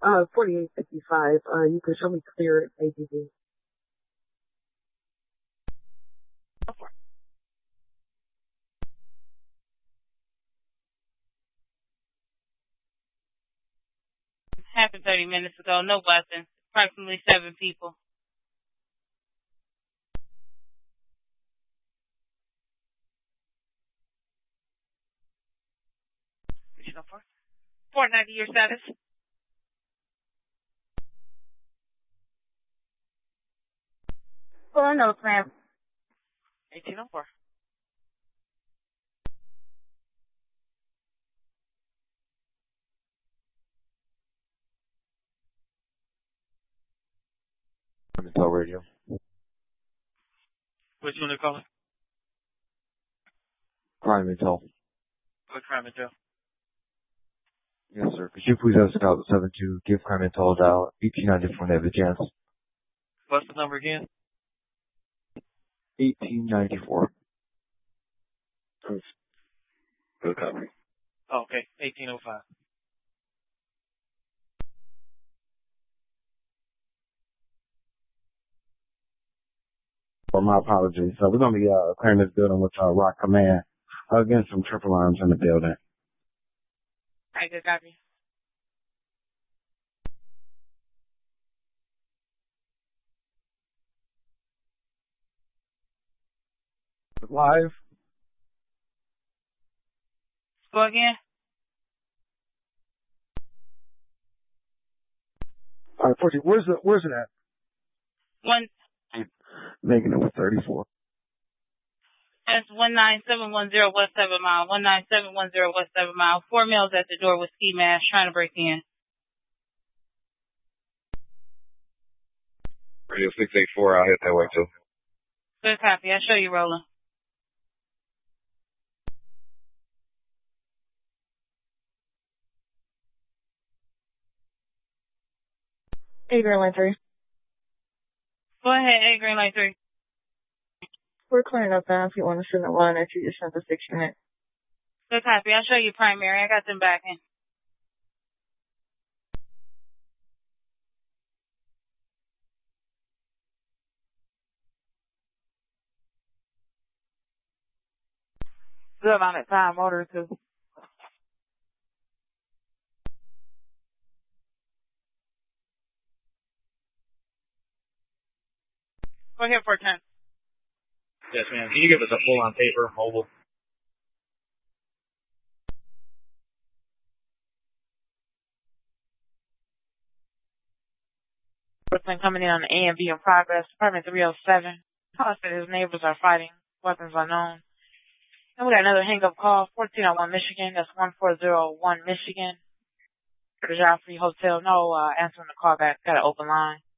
4855. You can show me clear ABB. Happened 30 minutes ago. No weapons. Approximately 7 people. Additional 490, your status? Oh, no, ma'am. 1804. Crime Intel Radio. Which one they calling? Crime Intel. What Crime Intel? Yes, sir. Could you please ask out 72, give Crime Intel a dial, 1894 they have a chance. What's the number again? 1894. Good copy. Oh, okay. 1805. For my apologies. So we're going to be clearing this building with Rock Command against some triple arms in the building. Alright, good copy. Live. Go again? All right, 14. Where's it at? Making it with 34. That's 19710 West 7 Mile. 19710 West 7 Mile. 4 males at the door with ski masks trying to break in. Radio 684, I'll hit that way too. Good copy. I'll show you rolling. Green Line 3. Go ahead, A Green Light 3. We're clearing up now if you want to send a line that you just sent the 6 unit. Good copy. I'll show you primary. I got them back in. Good on that time, motor 2. Go ahead, 410. Yes, ma'am. Can you give us a full on paper, mobile? Person coming in on the AMV in progress. Apartment 307. Caller said his neighbors are fighting. Weapons unknown. And we got another hang-up call. 1401 Michigan. That's 1401 Michigan. For the Joffrey Hotel. No answering the call back. Got an open line.